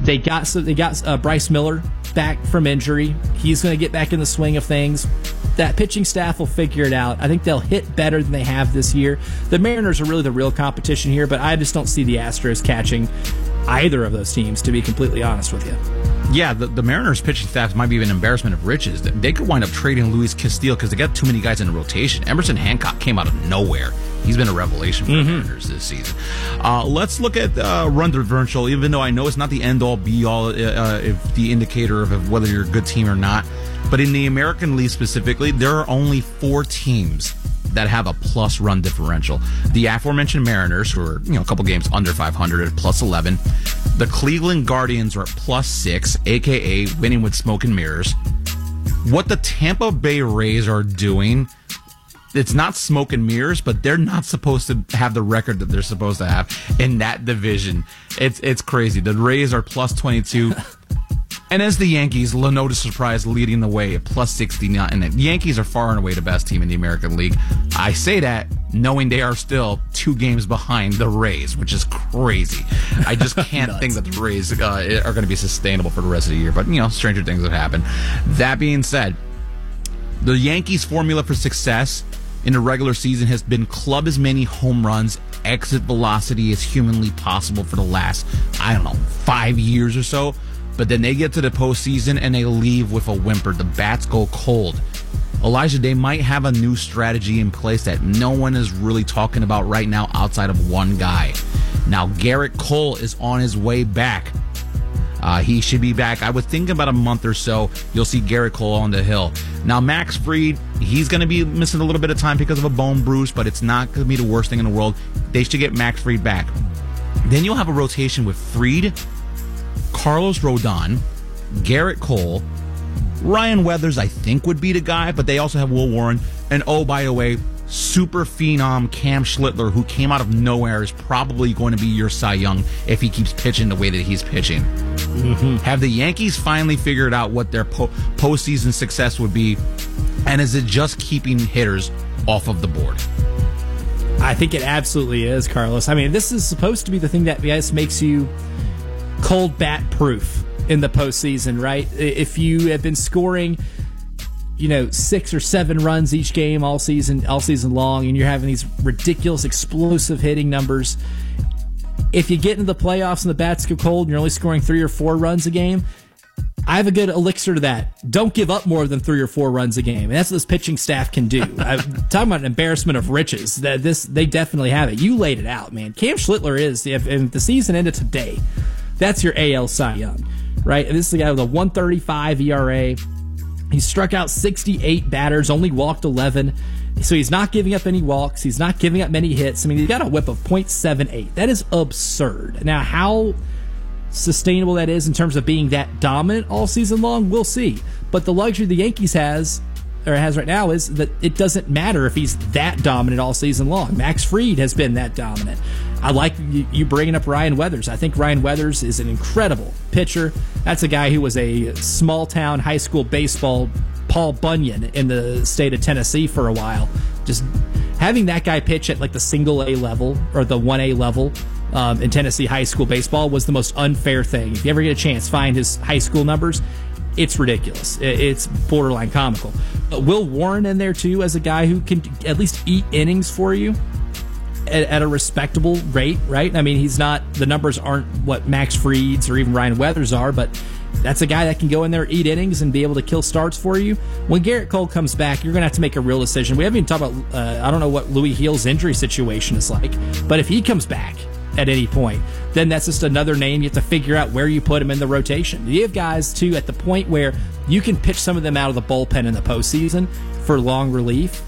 They got Bryce Miller back from injury. He's going to get back in the swing of things. That pitching staff will figure it out. I think they'll hit better than they have this year. The Mariners are really the real competition here, but I just don't see the Astros catching either of those teams, to be completely honest with you. Yeah, the Mariners pitching staff might be an embarrassment of riches. They could wind up trading Luis Castillo because they got too many guys in the rotation. Emerson Hancock came out of nowhere. He's been a revelation for the Mariners this season. Let's look at run differential, even though I know it's not the end-all, be-all, if the indicator of whether you're a good team or not. But in the American League specifically, there are only 4 teams that have a plus run differential. The aforementioned Mariners, who are a couple games under 500 at plus 11. The Cleveland Guardians are at plus 6, a.k.a. winning with smoke and mirrors. What the Tampa Bay Rays are doing, it's not smoke and mirrors, but they're not supposed to have the record that they're supposed to have in that division. It's crazy. The Rays are plus 22. And as the Yankees, no surprise, leading the way at plus 69. And the Yankees are far and away the best team in the American League. I say that knowing they are still 2 games behind the Rays, which is crazy. I just can't think that the Rays are going to be sustainable for the rest of the year. But, stranger things have happened. That being said, the Yankees' formula for success in the regular season has been club as many home runs, exit velocity as humanly possible for the last, 5 years or so. But then they get to the postseason and they leave with a whimper. The bats go cold. Elijah, they might have a new strategy in place that no one is really talking about right now outside of one guy. Now, Garrett Cole is on his way back. He should be back. I would think about a month or so, you'll see Garrett Cole on the hill. Now, Max Fried, he's going to be missing a little bit of time because of a bone bruise, but it's not going to be the worst thing in the world. They should get Max Fried back. Then you'll have a rotation with Fried, Carlos Rodon, Garrett Cole, Ryan Weathers, I think, would be the guy, but they also have Will Warren. And, oh, by the way, super phenom Cam Schlittler, who came out of nowhere, is probably going to be your Cy Young if he keeps pitching the way that he's pitching. Have the Yankees finally figured out what their postseason success would be? And is it just keeping hitters off of the board? I think it absolutely is, Carlos. I mean, this is supposed to be the thing that makes you cold bat proof in the postseason, right? If you have been scoring, 6 or 7 runs each game all season long, and you're having these ridiculous explosive hitting numbers, if you get into the playoffs and the bats go cold and you're only scoring 3 or 4 runs a game, I have a good elixir to that. Don't give up more than 3 or 4 runs a game. And that's what this pitching staff can do. I'm talking about an embarrassment of riches. They definitely have it. You laid it out, man. Cam Schlittler is, if the season ended today, that's your AL Cy Young, right? And this is a guy with a 1.35 ERA. He struck out 68 batters, only walked 11. So he's not giving up any walks. He's not giving up many hits. I mean, he's got a whip of .78. That is absurd. Now, how sustainable that is in terms of being that dominant all season long, we'll see. But the luxury the Yankees has right now is that it doesn't matter if he's that dominant all season long. Max Fried has been that dominant. I like you bringing up Ryan Weathers. I think Ryan Weathers is an incredible pitcher. That's a guy who was a small-town high school baseball Paul Bunyan in the state of Tennessee for a while. Just having that guy pitch at like the single A level or the 1A level in Tennessee high school baseball was the most unfair thing. If you ever get a chance, find his high school numbers. It's ridiculous. It's borderline comical. Will Warren in there, too, as a guy who can at least eat innings for you at a respectable rate, right? I mean, the numbers aren't what Max Fried's or even Ryan Weathers are, but that's a guy that can go in there, eat innings, and be able to kill starts for you. When Garrett Cole comes back, you're going to have to make a real decision. We haven't even talked about, I don't know what Louis Heal's injury situation is like, but if he comes back at any point, then that's just another name. You have to figure out where you put him in the rotation. You have guys, too, at the point where you can pitch some of them out of the bullpen in the postseason for long relief.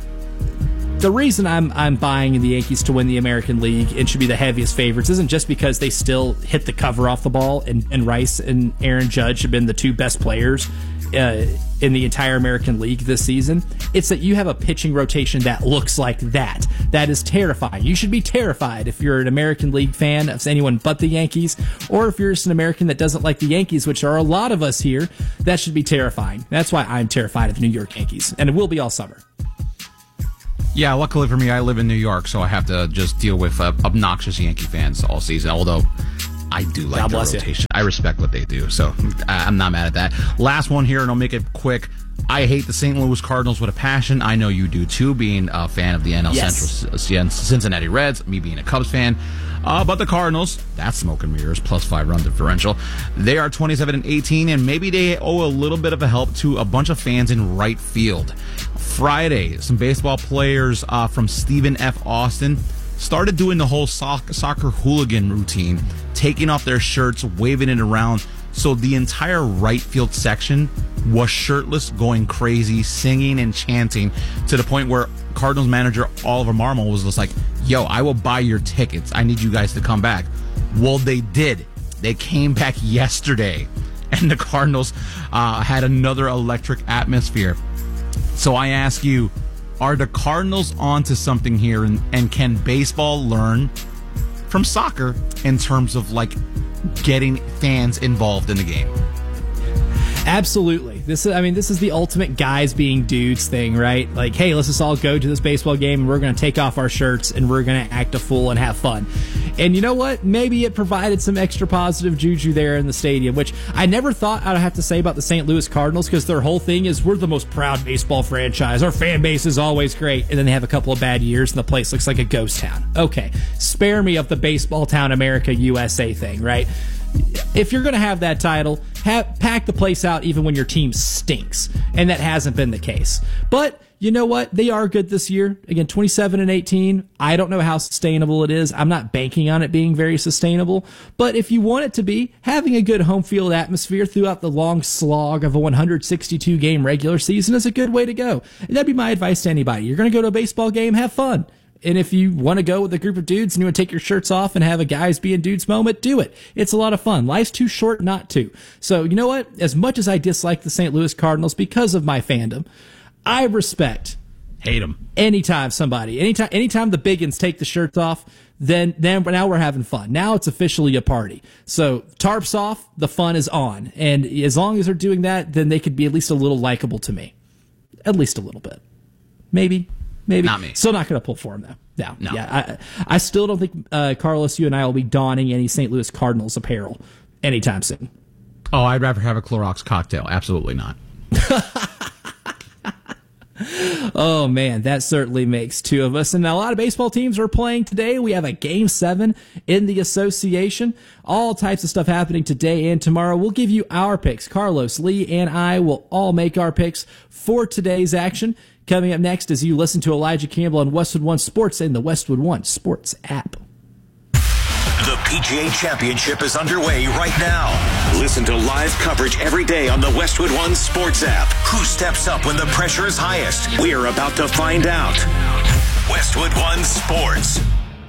The reason I'm buying the Yankees to win the American League and should be the heaviest favorites isn't just because they still hit the cover off the ball and Rice and Aaron Judge have been the 2 best players in the entire American League this season. It's that you have a pitching rotation that looks like that. That is terrifying. You should be terrified if you're an American League fan of anyone but the Yankees, or if you're just an American that doesn't like the Yankees, which are a lot of us here. That should be terrifying. That's why I'm terrified of the New York Yankees, and it will be all summer. Yeah, luckily for me, I live in New York, so I have to just deal with obnoxious Yankee fans all season. Although I do like God the bless you. rotation. I respect what they do, so I'm not mad at that. Last one here, and I'll make it quick. I hate the St. Louis Cardinals with a passion. I know you do too, being a fan of the NL Central Cincinnati Reds, me being a Cubs fan. But the Cardinals, that's smoke and mirrors, plus 5 run differential. They are 27-18, and maybe they owe a little bit of a help to a bunch of fans in right field. Friday, some baseball players from Stephen F. Austin started doing the whole soccer hooligan routine, taking off their shirts, waving it around. So the entire right field section was shirtless, going crazy, singing and chanting, to the point where Cardinals manager Oliver Marmol was just like, yo, I will buy your tickets. I need you guys to come back. Well, they did. They came back yesterday, and the Cardinals had another electric atmosphere. So I ask you, are the Cardinals onto something here, and can baseball learn from soccer in terms of like getting fans involved in the game? Absolutely. This is the ultimate guys being dudes thing, right? Like, hey, let's just all go to this baseball game and we're going to take off our shirts and we're going to act a fool and have fun. And you know what? Maybe it provided some extra positive juju there in the stadium, which I never thought I'd have to say about the St. Louis Cardinals, because their whole thing is we're the most proud baseball franchise. Our fan base is always great. And then they have a couple of bad years and the place looks like a ghost town. Okay, spare me of the baseball town America USA thing, right? If you're going to have that title, pack the place out even when your team stinks. And that hasn't been the case. But you know what? They are good this year. Again, 27-18. I don't know how sustainable it is. I'm not banking on it being very sustainable. But if you want it to be, having a good home field atmosphere throughout the long slog of a 162-game regular season is a good way to go. And that'd be my advice to anybody. You're going to go to a baseball game, have fun. And if you want to go with a group of dudes and you want to take your shirts off and have a guys being dudes moment, do it. It's a lot of fun. Life's too short not to. So, you know what? As much as I dislike the St. Louis Cardinals because of my fandom, I respect. Hate them. Anytime the biggins take the shirts off, then now we're having fun. Now it's officially a party. So tarps off, the fun is on. And as long as they're doing that, then they could be at least a little likable to me. At least a little bit. Maybe. Not me. Still not going to pull for him, though. No. No. Yeah, I still don't think, Carlos, you and I will be donning any St. Louis Cardinals apparel anytime soon. Oh, I'd rather have a Clorox cocktail. Absolutely not. Oh, man, that certainly makes two of us. And a lot of baseball teams are playing today. We have a Game 7 in the association. All types of stuff happening today and tomorrow. We'll give you our picks. Carlos, Lee, and I will all make our picks for today's action. Coming up next as you listen to Elijah Campbell on Westwood One Sports and the Westwood One Sports app. The PGA Championship is underway right now. Listen to live coverage every day on the Westwood One Sports app. Who steps up when the pressure is highest? We're about to find out. Westwood One Sports.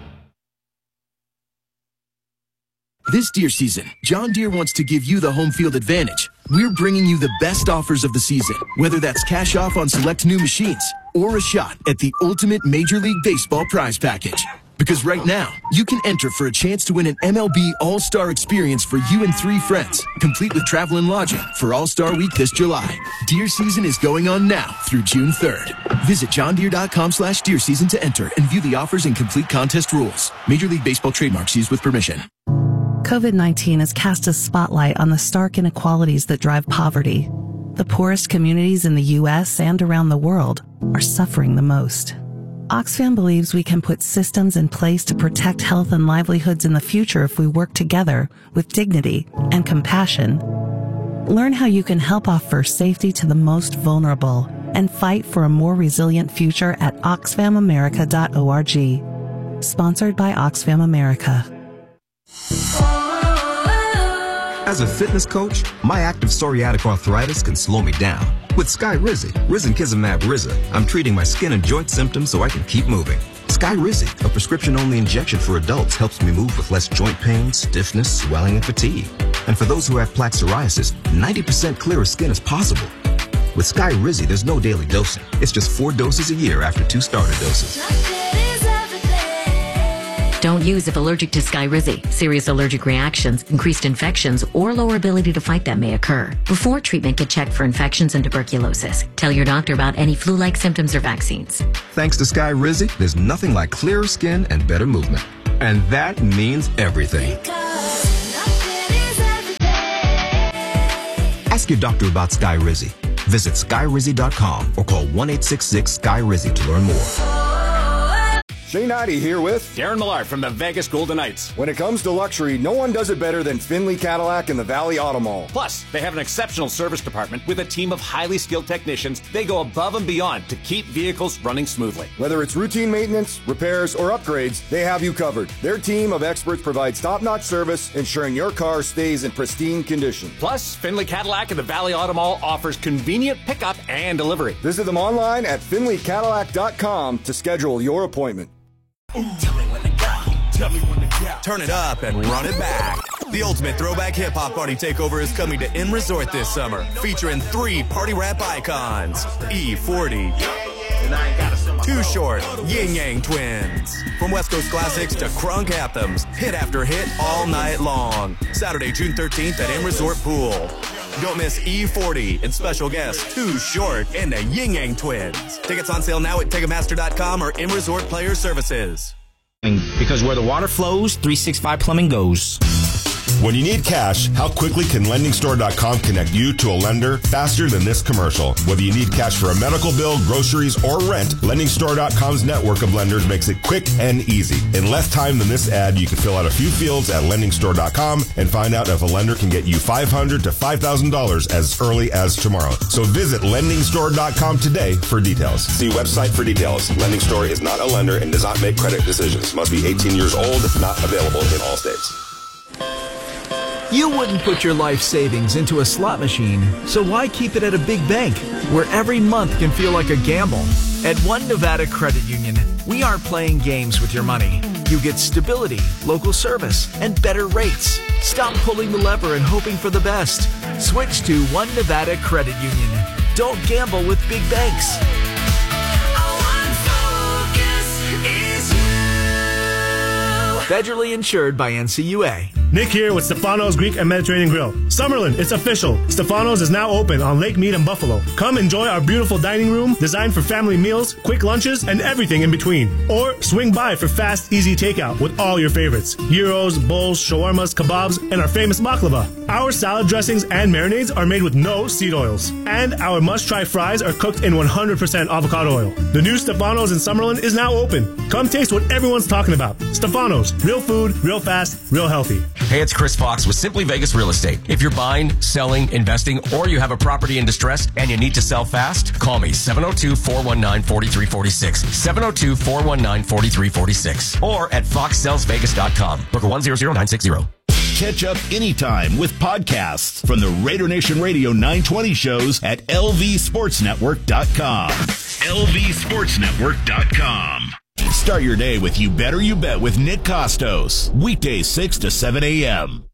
This deer season, John Deere wants to give you the home field advantage. We're bringing you the best offers of the season, whether that's cash off on select new machines or a shot at the ultimate Major League Baseball prize package. Because right now, you can enter for a chance to win an MLB All-Star experience for you and 3 friends, complete with travel and lodging for All-Star Week this July. Deer season is going on now through June 3rd. Visit johndeere.com/deer season to enter and view the offers and complete contest rules. Major League Baseball trademarks used with permission. COVID-19 has cast a spotlight on the stark inequalities that drive poverty. The poorest communities in the U.S. and around the world are suffering the most. Oxfam believes we can put systems in place to protect health and livelihoods in the future if we work together with dignity and compassion. Learn how you can help offer safety to the most vulnerable and fight for a more resilient future at oxfamamerica.org. Sponsored by Oxfam America. As a fitness coach, my active psoriatic arthritis can slow me down. With Skyrizi, risankizumab Riza, I'm treating my skin and joint symptoms so I can keep moving. Skyrizi, a prescription-only injection for adults, helps me move with less joint pain, stiffness, swelling, and fatigue. And for those who have plaque psoriasis, 90% clearer skin is possible. With Skyrizi, there's no daily dosing. It's just 4 doses a year after 2 starter doses. Don't use if allergic to Skyrizi. Serious allergic reactions, increased infections, or lower ability to fight them may occur. Before treatment, get checked for infections and tuberculosis. Tell your doctor about any flu-like symptoms or vaccines. Thanks to Skyrizi, there's nothing like clearer skin and better movement. And that means everything. Ask your doctor about Skyrizi. Visit Skyrizi.com or call 1-866-SKY-RIZZI to learn more. Shane Ivey here with Darren Millard from the Vegas Golden Knights. When it comes to luxury, no one does it better than Finley Cadillac and the Valley Auto Mall. Plus, they have an exceptional service department with a team of highly skilled technicians. They go above and beyond to keep vehicles running smoothly. Whether it's routine maintenance, repairs, or upgrades, they have you covered. Their team of experts provides top-notch service, ensuring your car stays in pristine condition. Plus, Finley Cadillac and the Valley Auto Mall offers convenient pickup and delivery. Visit them online at finleycadillac.com to schedule your appointment. Tell me when to go. Tell me when to go. Turn it up and run it back. The ultimate throwback hip-hop party takeover is coming to M Resort this summer, featuring 3 party rap icons, E40, Too Short, Yin Yang Twins. From West Coast classics to crunk anthems, hit after hit all night long. Saturday, June 13th at M Resort Pool. Don't miss E40 and special guests Too Short and the Yin Yang Twins. Tickets on sale now at Ticketmaster.com or M Resort Player Services. Because where the water flows, 365 Plumbing goes. When you need cash, how quickly can LendingStore.com connect you to a lender faster than this commercial? Whether you need cash for a medical bill, groceries, or rent, LendingStore.com's network of lenders makes it quick and easy. In less time than this ad, you can fill out a few fields at LendingStore.com and find out if a lender can get you $500 to $5,000 as early as tomorrow. So visit LendingStore.com today for details. See website for details. Lending Store is not a lender and does not make credit decisions. Must be 18 years old. Not available in all states. You wouldn't put your life savings into a slot machine, so why keep it at a big bank, where every month can feel like a gamble? At One Nevada Credit Union, we aren't playing games with your money. You get stability, local service, and better rates. Stop pulling the lever and hoping for the best. Switch to One Nevada Credit Union. Don't gamble with big banks. Federally insured by NCUA. Nick here with Stefano's Greek and Mediterranean Grill. Summerlin, it's official. Stefano's is now open on Lake Mead and Buffalo. Come enjoy our beautiful dining room designed for family meals, quick lunches, and everything in between. Or swing by for fast, easy takeout with all your favorites. Gyros, bowls, shawarmas, kebabs, and our famous baklava. Our salad dressings and marinades are made with no seed oils. And our must-try fries are cooked in 100% avocado oil. The new Stefano's in Summerlin is now open. Come taste what everyone's talking about. Stefano's. Real food, real fast, real healthy. Hey, it's Chris Fox with Simply Vegas Real Estate. If you're buying, selling, investing, or you have a property in distress and you need to sell fast, call me 702-419-4346. 702-419-4346. Or at foxsellsvegas.com. Broker 100960. Catch up anytime with podcasts from the Raider Nation Radio 920 shows at lvsportsnetwork.com. lvsportsnetwork.com. Start your day with You Better You Bet with Nick Costos. Weekdays 6 to 7 a.m.